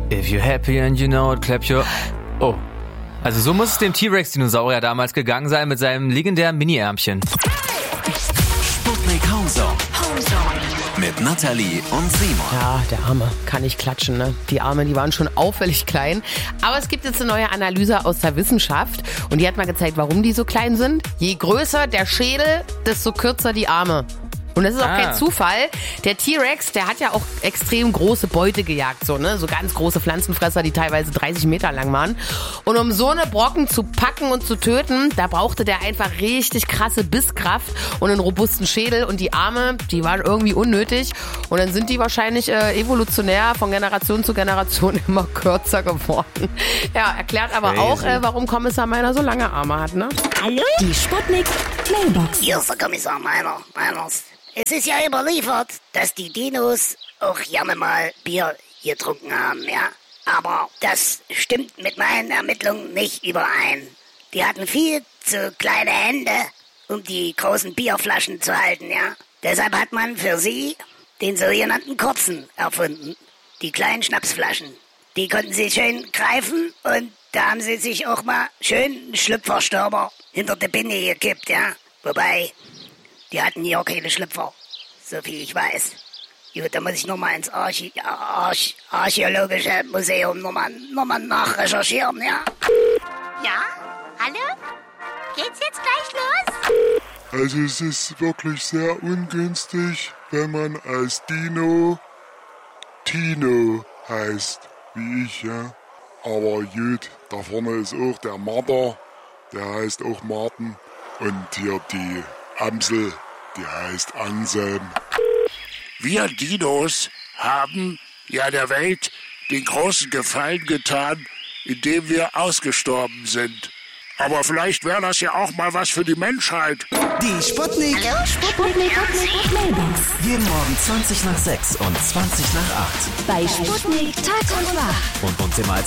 If you're happy and you know it, clap your... Oh. Also so muss es dem T-Rex-Dinosaurier damals gegangen sein mit seinem legendären Mini-Ärmchen. Sputnik Homezone. Mit Nathalie und Simon. Ja, der Arme kann nicht klatschen, ne? Die Arme, die waren schon auffällig klein. Aber es gibt jetzt eine neue Analyse aus der Wissenschaft und die hat mal gezeigt, warum die so klein sind. Je größer der Schädel, desto kürzer die Arme. Und das ist auch kein Zufall. Der T-Rex, der hat ja auch extrem große Beute gejagt, so ganz große Pflanzenfresser, die teilweise 30 Meter lang waren. Und um so eine Brocken zu packen und zu töten, da brauchte der einfach richtig krasse Bisskraft und einen robusten Schädel. Und die Arme, die waren irgendwie unnötig. Und dann sind die wahrscheinlich evolutionär von Generation zu Generation immer kürzer geworden. Ja, erklärt aber auch, warum Kommissar Meiner so lange Arme hat, ne? Hallo? Die Sputnik Mailbox. Hier ist der Kommissar Meiners. Es ist ja überliefert, dass die Dinos auch gerne mal Bier getrunken haben, ja. Aber das stimmt mit meinen Ermittlungen nicht überein. Die hatten viel zu kleine Hände, um die großen Bierflaschen zu halten, ja. Deshalb hat man für sie den sogenannten Kurzen erfunden. Die kleinen Schnapsflaschen. Die konnten sie schön greifen und da haben sie sich auch mal schön einen Schlüpferstürmer hinter die Binde gekippt, ja. Wobei... Die hatten hier auch keine Schlüpfer, so viel ich weiß. Gut, da muss ich nochmal ins Archäologische Museum nochmal nachrecherchieren, ja? Ja? Hallo? Geht's jetzt gleich los? Also es ist wirklich sehr ungünstig, wenn man als Dino Tino heißt, wie ich, ja. Aber gut, da vorne ist auch der Marder, der heißt auch Martin. Und hier die Amsel, die heißt Anselm. Wir Dinos haben ja der Welt den großen Gefallen getan, indem wir ausgestorben sind. Aber vielleicht wäre das ja auch mal was für die Menschheit. Die Sputnik. Hallo, Sputnik Mailbox. Jeden Morgen 20 nach 6 und 20 nach 8. Bei Sputnik Tag und Wach. Und uns immer als